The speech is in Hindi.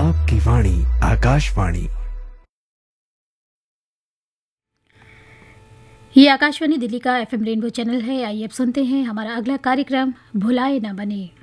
आपकी वाणी आकाशवाणी। ये आकाशवाणी दिल्ली का एफएम रेनबो चैनल है। आइए अब सुनते हैं हमारा अगला कार्यक्रम भुलाए ना बने।